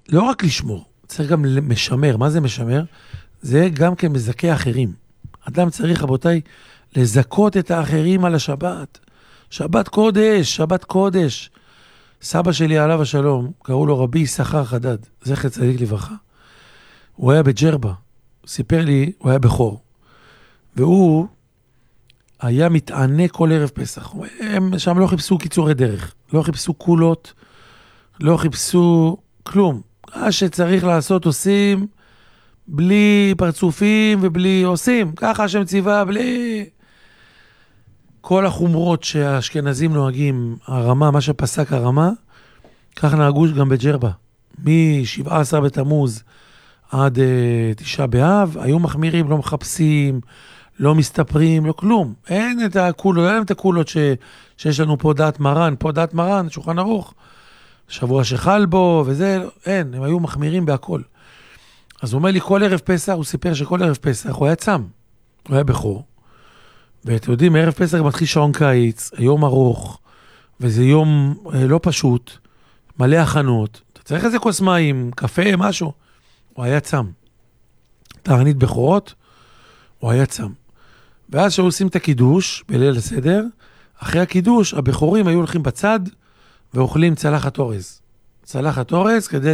לא רק לשמור, צריך גם משמר. מה זה משמר? זה גם כן מזכה אחרים. אדם צריך, רבותיי, לזכות את האחרים על השבת. שבת קודש, שבת קודש. סבא שלי עליו השלום, קראו לו רבי יששכר חדד, זכר צדיק לברכה. הוא היה בג'רבה, סיפר לי, הוא היה בכור. והוא היה מתענה כל ערב פסח. הם שם לא חיפשו קיצורי דרך, לא חיפשו קולות, לא חיפשו כלום. מה שצריך לעשות עושים, בלי פרצופים ובלי עושים. ככה השם ציווה, בלי כל החומרות שהאשכנזים נוהגים, הרמה, מה שפסק הרמה, כך נהגו גם בג'רבה. מ-17 בתמוז עד 9 באב, היו מחמירים, לא מחפשים, לא מסתפרים, לא כלום. אין את הקולות, אין את הקולות שיש לנו פה דעת מרן, פה דעת מרן, שולחן ערוך, שבוע שחל בו וזה, אין, הם היו מחמירים בהכל. אז הוא אומר לי, כל ערב פסח, הוא סיפר שכל ערב פסח הוא היה צם, הוא היה בכור. ואתם יודעים, מערב פסח מתחיל שעון קיץ, היום ארוך, וזה יום לא פשוט, מלא הכנות, אתה צריך איזה כוס מים, קפה, משהו. הוא היה צם. תענית בכורות, הוא היה צם. ואז שהוא עושים את הקידוש, בליל הסדר, אחרי הקידוש, הבכורים היו הולכים בצד, ואוכלים צלחת אורז. צלחת אורז כדי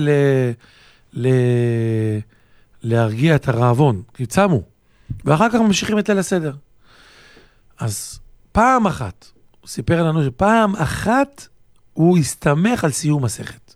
להרגיע את הרעבון, כי צמו. ואחר כך ממשיכים את ליל הסדר. אז פעם אחת, הוא סיפר לנו שפעם אחת הוא הסתמך על סיום מסכת.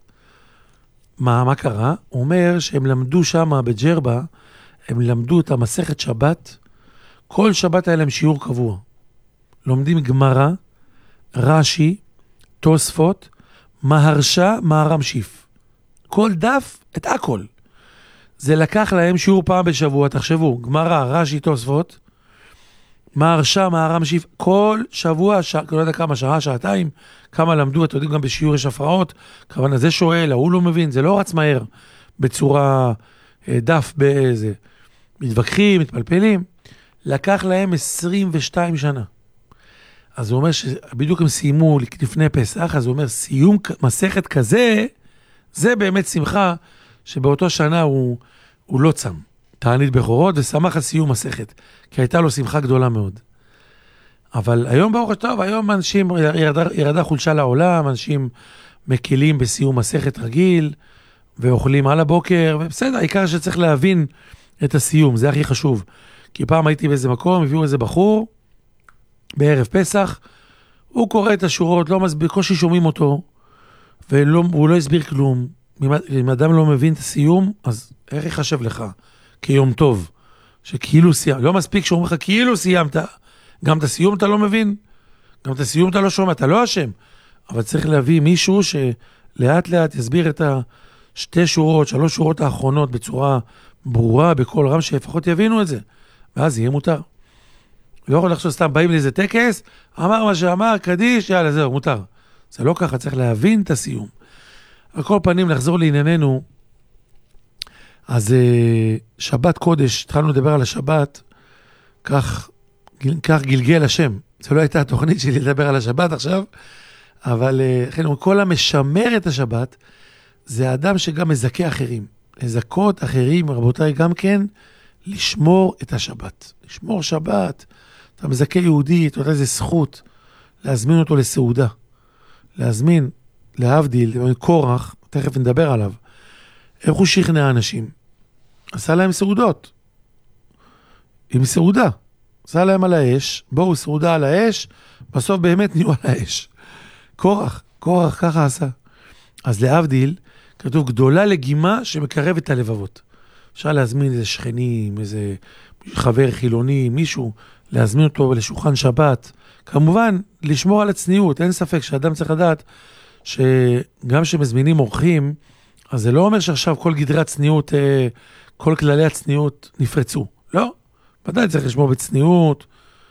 מה קרה? הוא אומר שהם למדו שם בג'רבה, הם למדו את המסכת שבת, כל שבת היה להם שיעור קבוע. לומדים גמרא, רש"י, תוספות, מהרש"א, מהר"ם שיף. כל דף, את הכל. זה לקח להם שיעור פעם בשבוע, תחשבו, גמרא, רש"י, תוספות, מהרש"א, מהר"ם שיף, כל שבוע, לא יודע כמה, שעה, שעתיים, כמה למדו, אתם יודעים, גם בשיעור יש הפרעות, כוונה זה שואל, הוא לא מבין, זה לא רץ מהר, בצורה דף באיזה, מתווכחים, מתפלפלים, לקח להם 22 שנה. אז הוא אומר שבדיוק הם סיימו לפני פסח, אז הוא אומר, סיום מסכת כזה, זה באמת שמחה, שבאותו שנה הוא לא צם. תענית בכורות ושמח על סיום מסכת, כי הייתה לו שמחה גדולה מאוד. אבל היום ברוך טוב, היום אנשים ירדה חולשה לעולם, אנשים מקילים בסיום מסכת רגיל, ואוכלים על הבוקר, ובסדר, העיקר שצריך להבין את הסיום, זה הכי חשוב. כי פעם הייתי באיזה מקום, הביאו איזה בחור, בערב פסח, הוא קורא את השורות, לא מסביר, קושי שומעים אותו, והוא לא הסביר כלום. אם אדם לא מבין את הסיום, אז איך יחשב לך? כיום טוב, שכאילו סיימת, לא מספיק שאומר לך כאילו סיימת, גם את הסיום אתה לא מבין, גם את הסיום אתה לא שומע, אתה לא אשם, אבל צריך להביא מישהו שלאט לאט יסביר את השתי שורות, 3 שורות האחרונות בצורה ברורה, בכל רם, שלפחות יבינו את זה, ואז יהיה מותר. לא יכול לחשוב סתם, באים לאיזה טקס, אמר מה שאמר, קדיש, יאללה, זהו, מותר. זה לא ככה, צריך להבין את הסיום. על כל פנים, לחזור לענייננו, אז שבת קודש, התחלנו לדבר על השבת, כך גלגל השם. זה לא הייתה התוכנית שלי לדבר על השבת עכשיו, אבל כל המשמר את השבת, זה האדם שגם מזכה אחרים. לזכות אחרים, רבותיי, גם כן, לשמור את השבת. לשמור שבת, אתה מזכה יהודי, אתה יודע איזה זכות, להזמין אותו לסעודה. להזמין, להבדיל, קורח, תכף נדבר עליו. איך הוא שכנע אנשים? עשה להם סעודות. עם סעודה. עשה להם על האש, בואו סעודה על האש, בסוף באמת נהיו על האש. קורח ככה עשה. אז להבדיל, כתוב גדולה לגימה שמקרב את הלבבות. אפשר להזמין איזה שכנים, איזה חבר חילוני, מישהו, להזמין אותו לשולחן שבת. כמובן, לשמור על הצניעות. אין ספק שאדם צריך לדעת שגם שמזמינים אורחים, אז זה לא אומר שעכשיו כל גדרי הצניעות, כל כללי הצניעות נפרצו. לא. ודאי צריך לשמור בצניעות,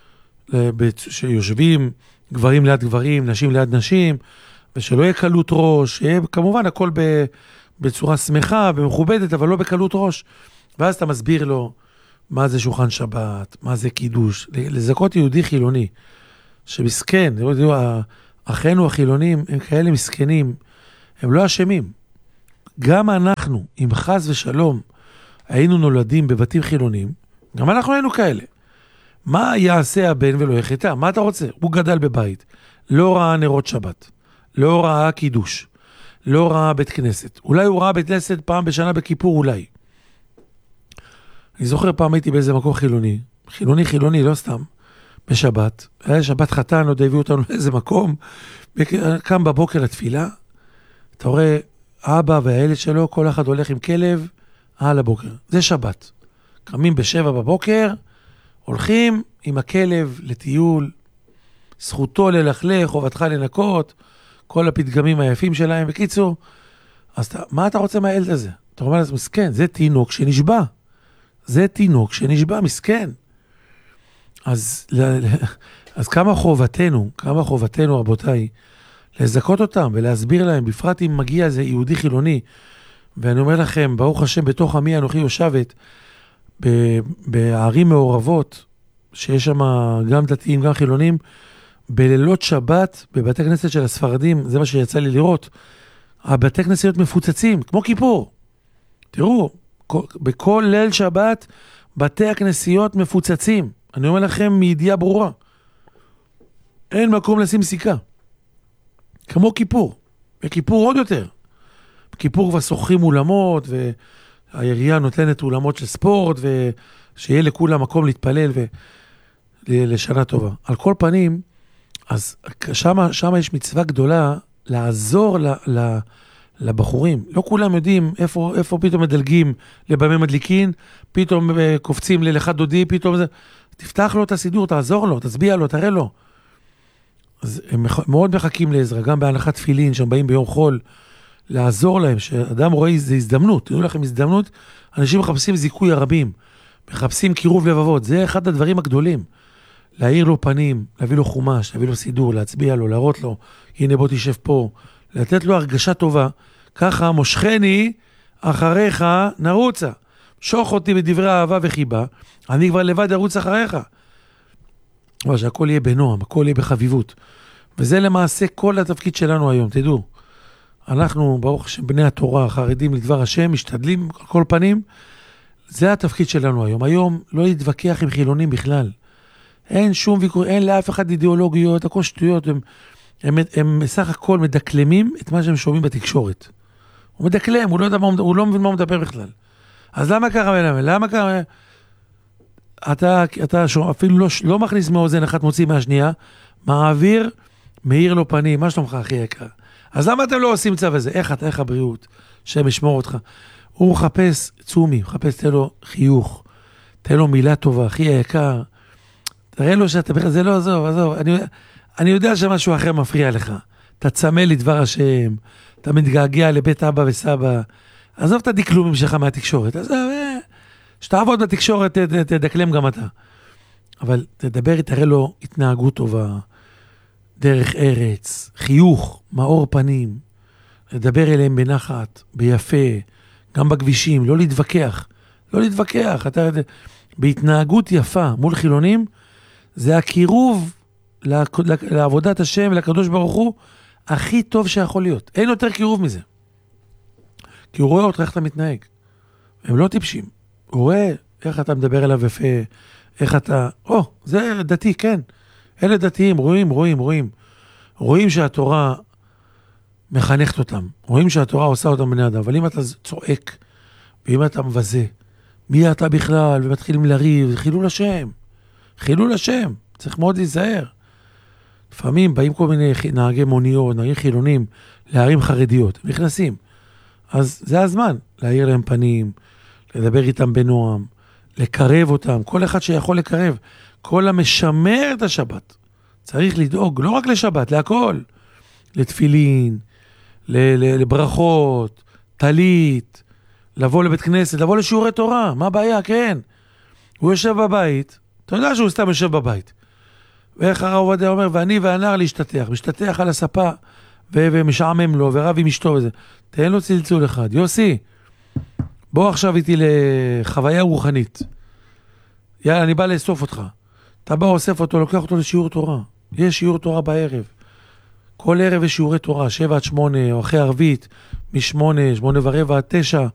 שיושבים גברים ליד גברים, נשים ליד נשים, ושלא יהיה קלות ראש, שיהיה כמובן הכל בצורה שמחה ומכובדת, אבל לא בקלות ראש. ואז אתה מסביר לו מה זה שולחן שבת, מה זה קידוש, לזכות יהודי חילוני, שמסכן, אחינו החילונים הם כאלה מסכנים, הם לא אשמים. גם אנחנו, אם חס ושלום, היינו נולדים בבתים חילונים, גם אנחנו היינו כאלה. מה יעשה הבן ולא יחטא? מה אתה רוצה? הוא גדל בבית, לא ראה נרות שבת, לא ראה קידוש, לא ראה בית כנסת. אולי הוא ראה בית כנסת פעם בשנה בכיפור, אולי. אני זוכר פעם הייתי באיזה מקום חילוני, חילוני, לא סתם, בשבת. היה שבת חתן, עוד הביאו אותנו לאיזה מקום, קם בבוקר לתפילה, אתה רואה, אבא והילד שלו, כל אחד הולך עם כלב על הבוקר. זה שבת. קמים ב7 בבוקר, הולכים עם הכלב לטיול, זכותו ללכלך, חובתך לנקות, כל הפתגמים היפים שלהם. בקיצור, אז מה אתה רוצה מהילד הזה? אתה אומר לזה, מסכן, זה תינוק שנשבע. זה תינוק שנשבע, מסכן. אז כמה חובתנו, רבותיי, לזכות אותם ולהסביר להם, בפרט אם מגיע איזה יהודי חילוני, ואני אומר לכם, ברוך השם, בתוך עמי אנוכי יושבת, בערים מעורבות, שיש שם גם דתיים, גם חילונים, בלילות שבת, בבתי כנסת של הספרדים, זה מה שיצא לי לראות, הבתי כנסיות מפוצצים, כמו כיפור. תראו, בכל ליל שבת, בתי הכנסיות מפוצצים. אני אומר לכם מידיעה ברורה. אין מקום לשים סיכה. כמו כיפור. וכיפור עוד יותר. בכיפור כבר שוכרים אולמות, והעירייה נותנת אולמות של ספורט, ושיהיה לכולם מקום להתפלל לשנה טובה. על כל פנים, אז שם יש מצווה גדולה לעזור לבחורים. לא כולם יודעים איפה פתאום מדלגים לבמה מדליקין, פתאום קופצים ללכת דודי, פתאום זה. תפתח לו את הסידור, תעזור לו, תצביע לו, תראה לו. אז הם מאוד מחכים לעזרה, גם בהנחת תפילין, שהם באים ביום חול, לעזור להם, שאדם רואה איזו הזדמנות, תראו לכם הזדמנות, אנשים מחפשים זיכוי הרבים, מחפשים קירוב לבבות, זה אחד הדברים הגדולים. להאיר לו פנים, להביא לו חומש, להביא לו סידור, להצביע לו, להראות לו, הנה בוא תשב פה, לתת לו הרגשה טובה, ככה מושכני אחריך נרוצה, שוך אותי בדברי אהבה וחיבה, אני כבר לבד ארוץ אחריך. אבל שהכל יהיה בנועם, הכל יהיה בחביבות. וזה למעשה כל התפקיד שלנו היום, תדעו. אנחנו, ברוך השם, בני התורה, חרדים לדבר השם, משתדלים על כל פנים, זה התפקיד שלנו היום. היום לא להתווכח עם חילונים בכלל. אין שום ויכוח, אין לאף אחד אידיאולוגיות, הכל שטויות, הם בסך הכל מדקלמים את מה שהם שומעים בתקשורת. הוא מדקלם, הוא לא מבין מה הוא מדבר בכלל. אז למה ככה? למה ככה? אתה אפילו לא מכניס מאוזן אחת, מוציא מהשנייה, מעביר, מאיר לו פנים, מה שלומך הכי יקר? אז למה אתם לא עושים צו הזה? איך הבריאות? שם ישמור אותך. הוא מחפש צומי, מחפש, תן לו חיוך, תן לו מילה טובה, הכי יקר. תראה לו שאתה בכלל, זה לא, עזוב. אני יודע שמשהו אחר מפריע לך. אתה צמא לדבר השם, אתה מתגעגע לבית אבא וסבא. עזוב את הדקלומים שלך מהתקשורת. עזוב, שתעבוד בתקשורת, תדקלם גם אתה. אבל תדבר, תראה לו התנהגות טובה, דרך ארץ, חיוך, מאור פנים, לדבר אליהם בנחת, ביפה, גם בכבישים, לא להתווכח. לא להתווכח. בהתנהגות יפה מול חילונים, זה הקירוב לעבודת השם ולקדוש ברוך הוא הכי טוב שיכול להיות. אין יותר קירוב מזה. כי הוא רואה אותך איך אתה מתנהג. הם לא טיפשים. הוא רואה איך אתה מדבר אליו יפה, איך אתה... זה דתי, כן. אלה דתיים, רואים. רואים שהתורה מחנכת אותם. רואים שהתורה עושה אותם בני אדם. אבל אם אתה צועק, ואם אתה מבזה, מי אתה בכלל? ומתחילים לריב, חילול השם. צריך מאוד להיזהר. לפעמים באים כל מיני נהגי מוניות, נהגים חילונים, לערים חרדיות. הם נכנסים. אז זה הזמן להעיר להם פנים, לדבר איתם בנועם, לקרב אותם. כל אחד שיכול לקרב. כל המשמר את השבת. צריך לדאוג, לא רק לשבת, להכל. לתפילין, לברכות, תלית, לבוא לבית כנסת, לבוא לשיעורי תורה. מה הבעיה? כן. הוא יושב בבית, אתה יודע שהוא סתם יושב בבית. ואיך הרב עובדיה אומר, ואני והנער להשתתח, משתתח על הספה, ומשעמם לו, ורב עם אשתו וזה. תן לו צלצול אחד. יוסי, בוא עכשיו איתי לחוויה רוחנית. יאללה, אני בא לאסוף אותך. אתה בא אוסף אותו, לוקח אותו לשיעור תורה. יש שיעור תורה בערב. כל ערב יש שיעורי תורה, 7 עד 8, או אחרי ערבית, מ-8, 8 ורבע עד 9,